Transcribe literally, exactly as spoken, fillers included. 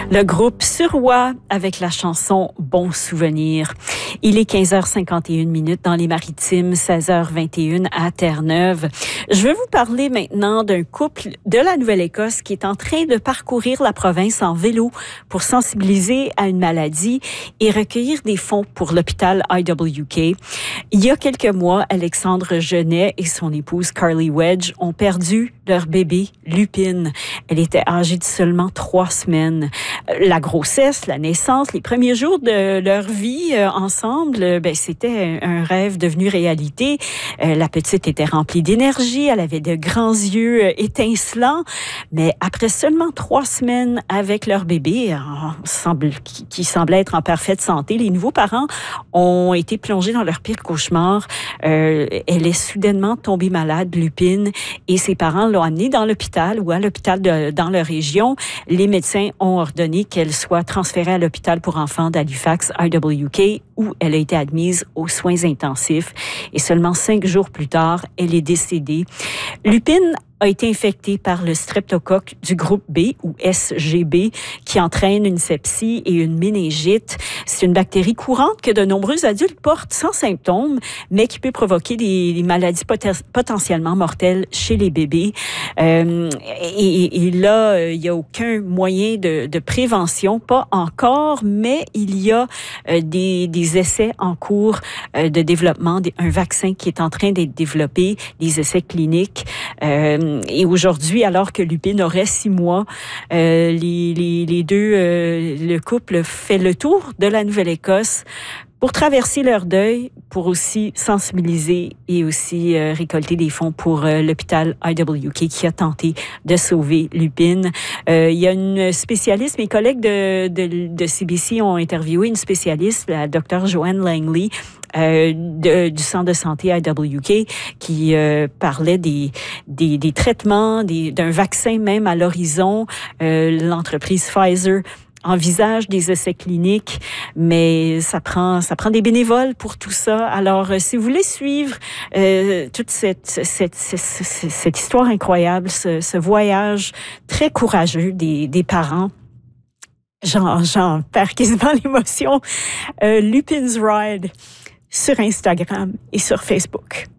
Le groupe Suroît avec la chanson Bon souvenir. Il est quinze heures cinquante et une minutes dans les Maritimes, seize heures vingt et une à Terre-Neuve. Je veux vous parler maintenant d'un couple de la Nouvelle-Écosse qui est en train de parcourir la province en vélo pour sensibiliser à une maladie et recueillir des fonds pour l'hôpital I W K. Il y a quelques mois, Alexandre Genet et son épouse Carly Wedge ont perdu leur bébé Lupine. Elle était âgée de seulement trois semaines. La grossesse, la naissance, les premiers jours de leur vie euh, ensemble, ben, c'était un rêve devenu réalité. Euh, la petite était remplie d'énergie, elle avait de grands yeux euh, étincelants, mais après seulement trois semaines avec leur bébé, euh, semble, qui, qui semblait être en parfaite santé, les nouveaux parents ont été plongés dans leur pire cauchemar. Euh, elle est soudainement tombée malade, Lupine, et ses parents l'ont amenée dans l'hôpital ou à l'hôpital de, dans leur région. Les médecins ont ordonné qu'elle soit transférée à l'hôpital pour enfants d'Halifax, I W K, où elle a été admise aux soins intensifs. Et seulement cinq jours plus tard, elle est décédée. Lupine a été infectée par le streptocoque du groupe B, ou S G B, qui entraîne une sepsie et une méningite. C'est une bactérie courante que de nombreux adultes portent sans symptômes, mais qui peut provoquer des, des maladies pot- potentiellement mortelles chez les bébés. Euh, et, et là, il n'y a aucun moyen de, de prévention, pas encore, mais il y a euh, des, des essais en cours euh, de développement, des, un vaccin qui est en train d'être développé, des essais cliniques. Euh, Et aujourd'hui, alors que Lupine aurait six mois, euh, les, les, les deux, euh, le couple fait le tour de la Nouvelle-Écosse pour traverser leur deuil, pour aussi sensibiliser et aussi euh, récolter des fonds pour euh, l'hôpital I W K qui a tenté de sauver Lupine. Euh, il y a une spécialiste, mes collègues de, de, de C B C ont interviewé une spécialiste, la docteure Joanne Langley, Euh, de, du centre de santé I W K qui euh, parlait des, des, des traitements, des, d'un vaccin même à l'horizon. Euh, l'entreprise Pfizer envisage des essais cliniques, mais ça prend ça prend des bénévoles pour tout ça. Alors, euh, si vous voulez suivre euh, toute cette, cette, cette, cette, cette histoire incroyable, ce, ce voyage très courageux des, des parents, j'en, j'en perds quasiment l'émotion, euh, Lupine's Ride, sur Instagram et sur Facebook.